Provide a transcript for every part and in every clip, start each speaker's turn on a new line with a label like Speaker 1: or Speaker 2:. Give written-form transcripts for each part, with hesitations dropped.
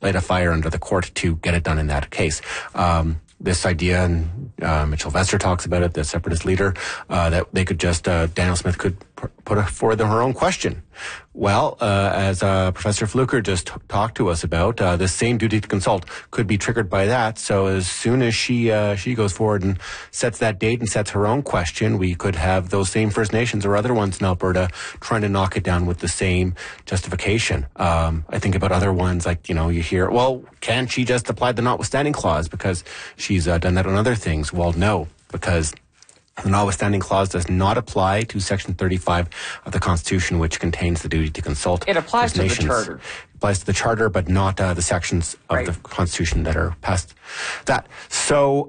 Speaker 1: light a fire under the court to get it done in that case. This idea, and Mitchell Vester talks about it, the separatist leader, that they could just, Danielle Smith could put forward her own question. Well, as Professor Fluker just talked to us about, this same duty to consult could be triggered by that. So as soon as she goes forward and sets that date and sets her own question, we could have those same First Nations or other ones in Alberta trying to knock it down with the same justification. I think about other ones like, you hear, well, can't she just apply the notwithstanding clause because she's done that on other things? Well, no, because the notwithstanding clause does not apply to Section 35 of the Constitution, which contains the duty to consult.
Speaker 2: It applies to the Charter.
Speaker 1: It applies to the Charter, but not the sections of the Constitution that are past that. So,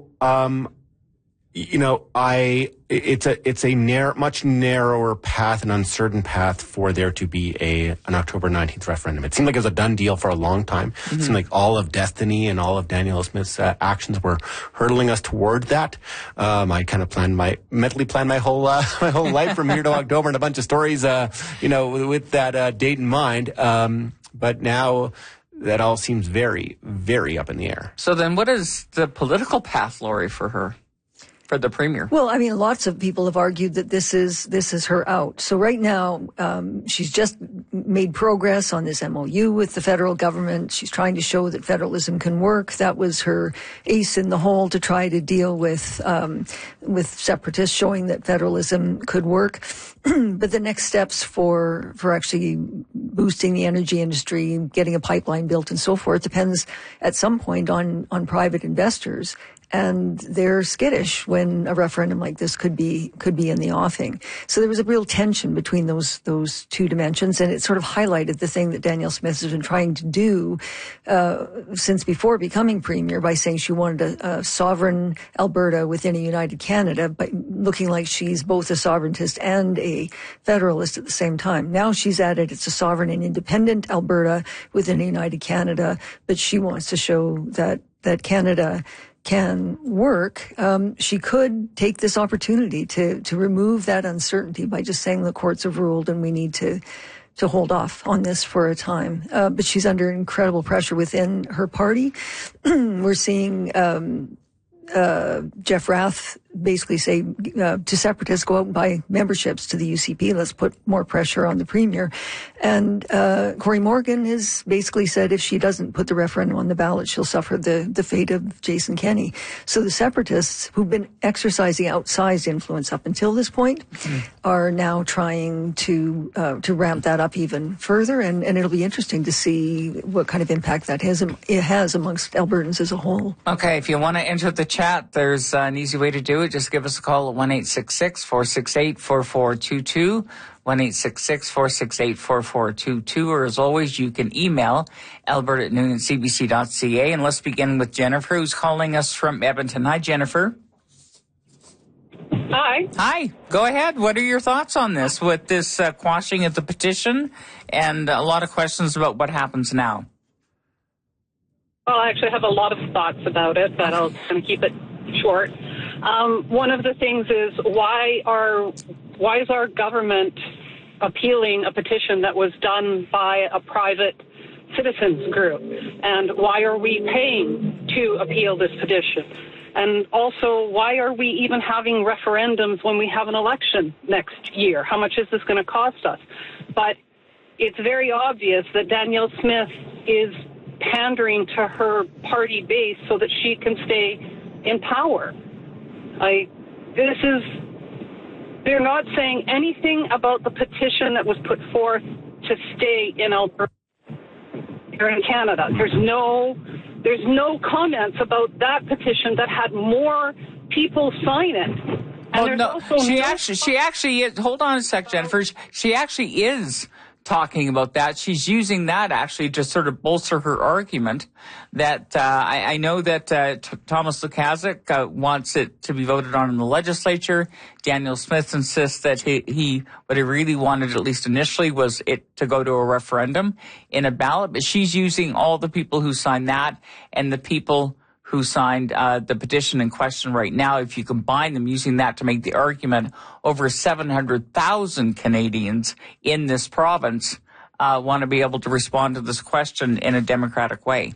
Speaker 1: it's a much narrower path, an uncertain path for there to be an October 19th referendum. It seemed like it was a done deal for a long time. Mm-hmm. It seemed like all of Destiny and all of Danielle Smith's actions were hurtling us toward that. I kind of mentally planned my whole life from here to October and a bunch of stories, with that date in mind. But now that all seems very, very up in the air.
Speaker 2: So then what is the political path, Lori, for her? For the premier?
Speaker 3: Well, I mean, lots of people have argued that this is her out. So right now, she's just made progress on this MOU with the federal government. She's trying to show that federalism can work. That was her ace in the hole to try to deal with separatists, showing that federalism could work. But the next steps for actually boosting the energy industry, getting a pipeline built and so forth depends at some point on private investors. And they're skittish when a referendum like this could be in the offing. So there was a real tension between those two dimensions, and it sort of highlighted the thing that Danielle Smith has been trying to do since before becoming premier by saying she wanted a sovereign Alberta within a united Canada, but looking like she's both a sovereigntist and a federalist at the same time. Now she's added it's a sovereign and independent Alberta within a united Canada, but she wants to show that Canada can work. She could take this opportunity to remove that uncertainty by just saying the courts have ruled and we need to hold off on this for a time. But she's under incredible pressure within her party. We're seeing Jeff Rath basically say to separatists, go out and buy memberships to the UCP. Let's put more pressure on the premier. And Cory Morgan has basically said if she doesn't put the referendum on the ballot, she'll suffer the fate of Jason Kenney. So the separatists, who've been exercising outsized influence up until this point, are now trying to ramp that up even further. And it'll be interesting to see what kind of impact that has amongst Albertans as a whole.
Speaker 2: Okay, if you want to enter the chat, there's an easy way to do it. Just give us a call at 1-866-468-4422, 1-866-468-4422, or as always, you can email albert@noon@cbc.ca. And let's begin with Jennifer, who's calling us from Edmonton. Hi, Jennifer.
Speaker 4: Hi.
Speaker 2: Hi. Go ahead. What are your thoughts on this with this quashing of the petition and a lot of questions about what happens now?
Speaker 4: Well, I actually have a lot of thoughts about it, but I'll kind of keep it short. One of the things is why is our government appealing a petition that was done by a private citizens group? And why are we paying to appeal this petition? And also, why are we even having referendums when we have an election next year? How much is this going to cost us? But it's very obvious that Danielle Smith is pandering to her party base so that she can stay in power. They're not saying anything about the petition that was put forth to stay in Alberta here in Canada. There's no comments about that petition that had more people sign it. And
Speaker 2: she actually is. Hold on a sec, Jennifer. She actually is talking about that. She's using that actually to sort of bolster her argument that I know that Thomas Lukaszuk wants it to be voted on in the legislature. Danielle Smith insists that what he really wanted, at least initially, was it to go to a referendum in a ballot. But she's using all the people who signed that and the people who signed the petition in question right now, if you combine them, using that to make the argument, over 700,000 Canadians in this province want to be able to respond to this question in a democratic way.